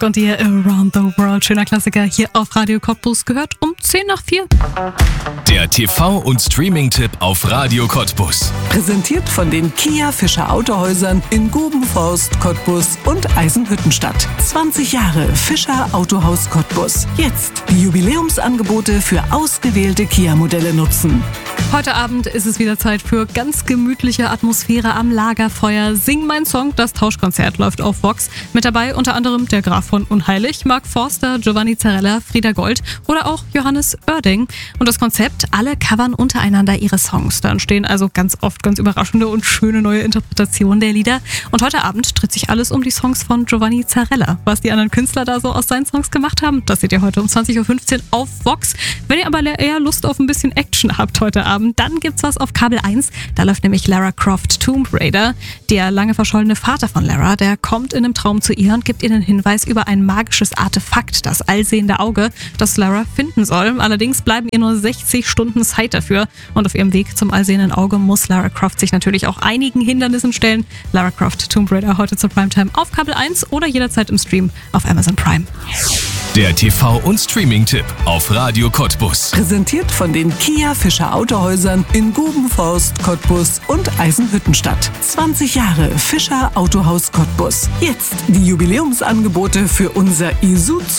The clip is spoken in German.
und ihr Around the World. Schöner Klassiker hier auf Radio Cottbus, gehört um 4:10. Der TV- und Streaming-Tipp auf Radio Cottbus. Präsentiert von den Kia Fischer Autohäusern in Gubenforst, Cottbus und Eisenhüttenstadt. 20 Jahre Fischer Autohaus Cottbus. Jetzt die Jubiläumsangebote für ausgewählte Kia-Modelle nutzen. Heute Abend ist es wieder Zeit für ganz gemütliche Atmosphäre am Lagerfeuer. Sing mein Song, das Tauschkonzert läuft auf Vox. Mit dabei unter anderem der Graf von Unheilig, Mark Forster, Giovanni Zarella, Frieda Gold oder auch Johannes Oerding. Und das Konzept, alle covern untereinander ihre Songs. Da entstehen also ganz oft ganz überraschende und schöne neue Interpretationen der Lieder. Und heute Abend dreht sich alles um die Songs von Giovanni Zarella. Was die anderen Künstler da so aus seinen Songs gemacht haben, das seht ihr heute um 20:15 Uhr auf Vox. Wenn ihr aber eher Lust auf ein bisschen Action habt heute Abend, dann gibt's was auf Kabel 1. Da läuft nämlich Lara Croft Tomb Raider. Der lange verschollene Vater von Lara, der kommt in einem Traum zu ihr und gibt ihr einen Hinweis über ein magisches Artefakt, das allsehende Auge, das Lara finden soll. Allerdings bleiben ihr nur 60 Stunden Zeit dafür. Und auf ihrem Weg zum allsehenden Auge muss Lara Croft sich natürlich auch einigen Hindernissen stellen. Lara Croft Tomb Raider heute zur Primetime auf Kabel 1 oder jederzeit im Stream auf Amazon Prime. Der TV- und Streaming-Tipp auf Radio Cottbus. Präsentiert von den Kia Fischer Autohäusern in Gubenforst, Cottbus und Eisenhüttenstadt. 20 Jahre Fischer Autohaus Cottbus. Jetzt die Jubiläumsangebote für unser Isuzu